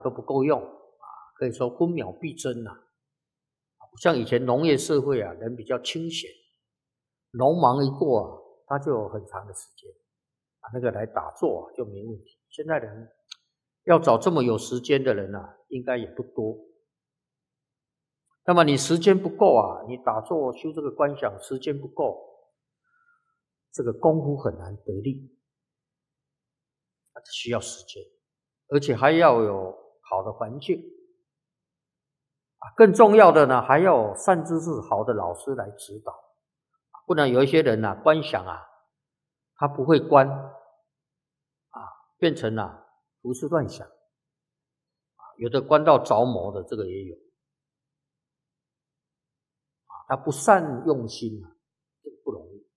都不够用可以说分秒必争不像以前农业社会人比较清闲，农忙一过他就有很长的时间那个来打坐就没问题。现在人要找这么有时间的人应该也不多。那么你时间不够你打坐修这个观想时间不够，这个功夫很难得力，需要时间，而且还要有好的环境更重要的呢，还要有善知识好的老师来指导，不然有一些人观想他不会观变成胡思乱想有的观到着魔的，这个也有他不善用心这个不容易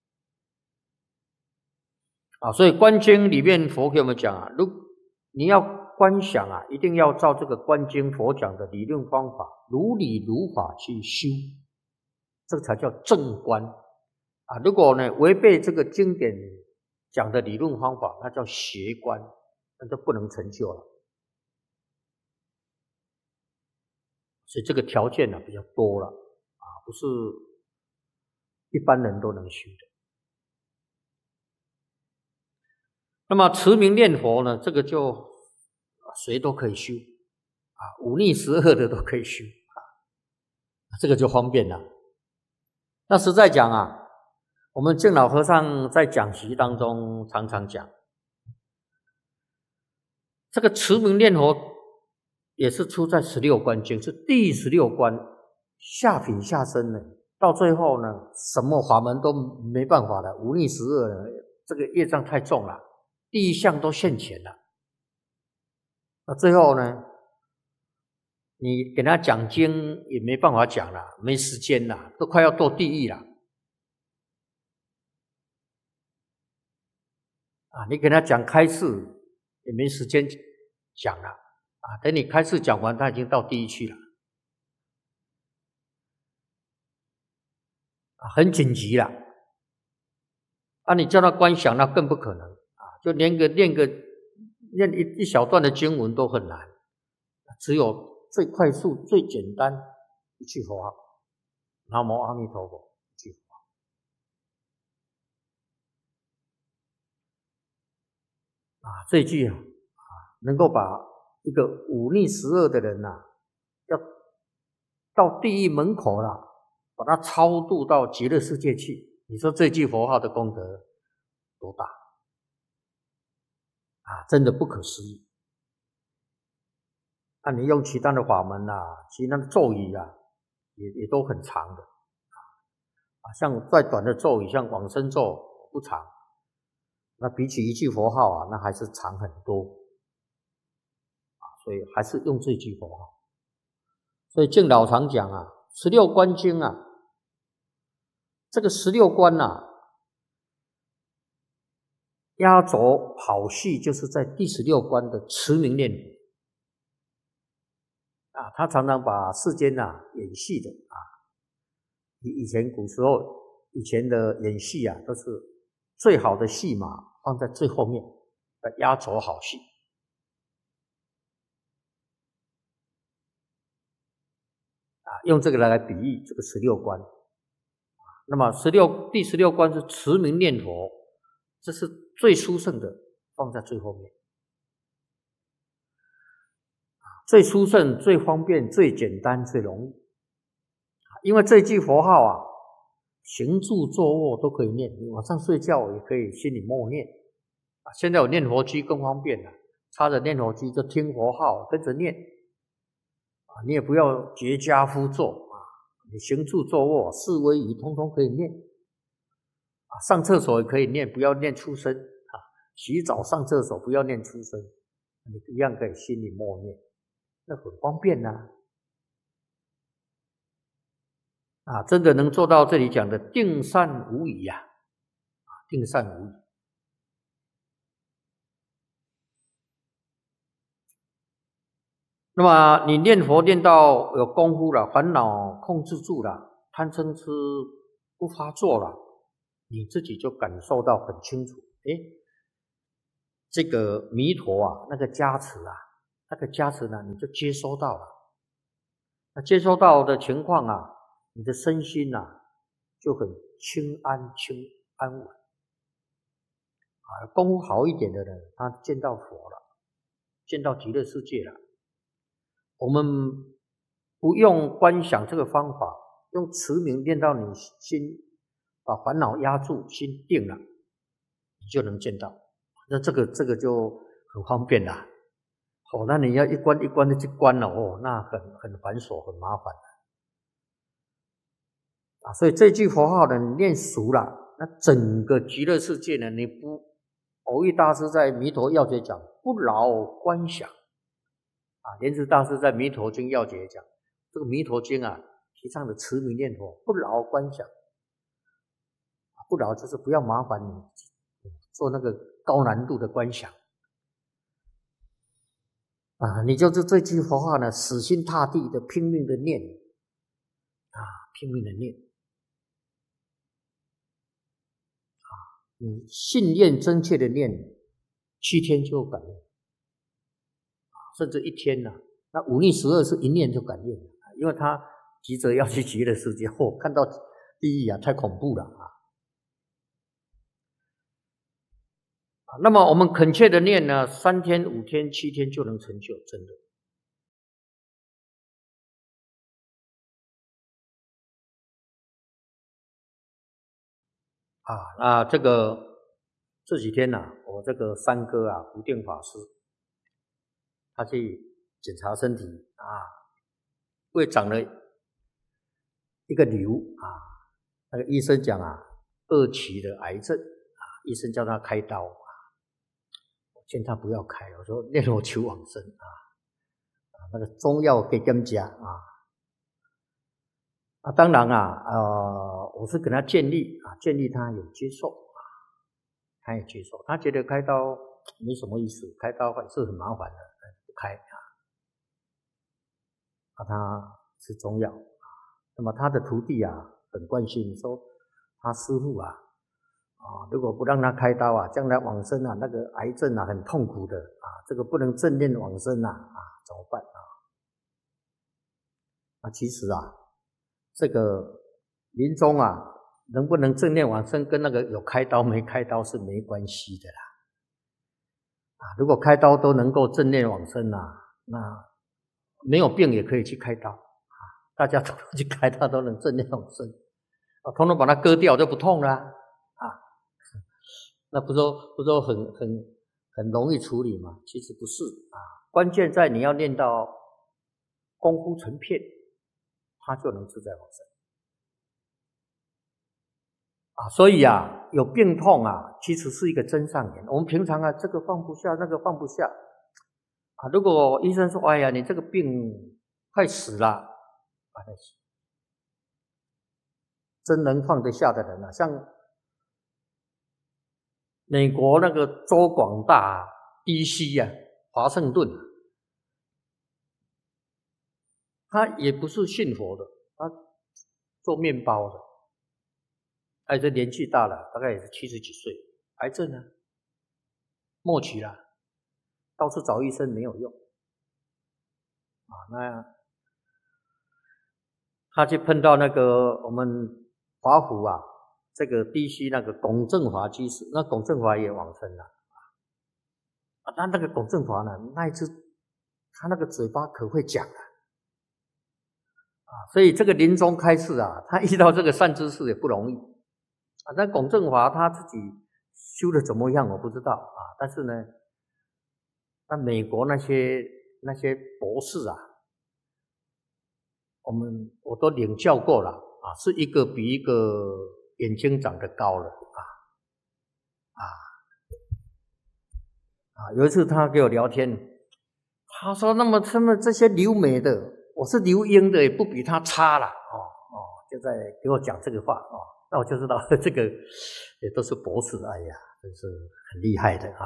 所以观经里面佛给我们讲如你要观想一定要照这个观经佛讲的理论方法如理如法去修，这才叫正观如果呢违背这个经典讲的理论方法，那叫邪观，那就不能成就了。所以这个条件比较多了不是一般人都能修的。那么持名念佛呢，这个就谁都可以修忤逆十恶的都可以修这个就方便了。那实在讲我们净老和尚在讲习当中常常讲，这个持名念佛也是出在16观经，是第16关下品下生的，到最后呢什么法门都没办法了，忤逆十恶了，这个业障太重了，第一项都现前了。那最后呢你给他讲经也没办法讲了，没时间了，都快要堕地狱了你给他讲开示也没时间讲了等你开示讲完他已经到地狱去了很紧急了你叫他观想那更不可能就念一小段的经文都很难，只有最快速最简单一句佛号，南无阿弥陀佛一句佛号这一句能够把一个忤逆十恶的人要到地狱门口了，把他超度到极乐世界去，你说这句佛号的功德多大真的不可思议你用其他的法门其他的咒语也都很长的像再短的咒语像往生咒不长，那比起一句佛号那还是长很多所以还是用这句佛号。所以净老常讲16观经这个16观压轴好戏就是在第16关的持名念佛他常常把世间演戏的以前古时候以前的演戏都是最好的戏码放在最后面的压轴好戏用这个来比喻这个16关那么第16关是持名念佛，这是最殊胜的，放在最后面最殊胜最方便最简单最容易因为这句佛号行住坐卧都可以念，你晚上睡觉也可以心里默念现在有念佛机更方便了，插着念佛机就听佛号跟着念你也不要绝家趺坐你行住坐卧四威仪通通可以念上厕所也可以念，不要念出声洗澡上厕所不要念出声，你一样可以心里默念，那很方便真的能做到这里讲的定善无疑定善无疑那么你念佛念到有功夫了，烦恼控制住了，贪嗔痴不发作了，你自己就感受到很清楚这个弥陀那个加持那个加持呢，你就接收到了。那接收到的情况啊，你的身心啊就很轻安稳啊。功夫好一点的人，他见到佛了，见到极乐世界了。我们不用观想这个方法，用持名念到你心，把烦恼压住，心定了，你就能见到。那这个就很方便啦。那你要一关一关的去关了那很繁琐，很麻烦啊。所以这句佛号呢，你念熟了，那整个极乐世界呢，你不，蕅益大师在《弥陀要解》讲不劳观想啊，莲池大师在《弥陀经要解》讲，这个弥陀经啊，提倡的持名念佛，不劳观想，不劳就是不要麻烦你做那个高难度的观想。你就是这句佛号呢，死心塌地的拼命的念拼命的念你信念真切的念，7天就有感应甚至1天那忤逆12是一念就感应因为他急着要去极乐世界看到地狱太恐怖了那么我们恳切的念呢，3天、5天、7天就能成就，真的。那这几天我这个三哥福定法师，他去检查身体胃长了一个瘤那个医生讲2期的癌症医生叫他开刀劝他不要开，我说念佛求往生那个中药给跟加当然我是跟他建议他也接受他也接受，他觉得开刀没什么意思，开刀还是很麻烦的，不开他吃中药那么他的徒弟很关心，说他师父如果不让他开刀将来往生那个癌症很痛苦的这个不能正念往生怎么办其实这个临终能不能正念往生跟那个有开刀没开刀是没关系的啦如果开刀都能够正念往生那没有病也可以去开刀大家都去开刀都能正念往生统统把它割掉就不痛了那不说很容易处理吗？其实不是关键在你要念到功夫成片，它就能自在往生所以有病痛其实是一个真上缘。我们平常这个放不下，那个放不下如果医生说哎呀你这个病快死了真能放得下的人像美国那个州广大DC 华盛顿他也不是信佛的，他做面包的这年纪大了，大概也是70几岁，癌症末期了，到处找医生没有用那他去碰到那个我们华府这个DC 那个龚正华居士，那龚正华也往生了那个龚正华呢，那一次他那个嘴巴可会讲所以这个临终开示他遇到这个善知识也不容易那龚正华他自己修的怎么样我不知道但是呢，那美国那些博士我都领教过了是一个比一个眼睛长得高了有一次他跟我聊天，他说那么他们这些留美的，我是留英的也不比他差了就在给我讲这个话那我就知道这个也都是博士，哎呀真是很厉害的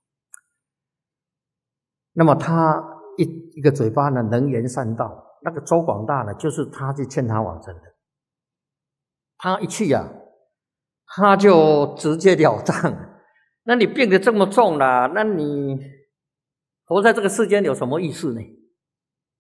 那么他一个嘴巴呢能言善道，那个周广大呢就是他去劝他往生的，他一去他就直截了当那你病得这么重了，那你活在这个世间有什么意思呢？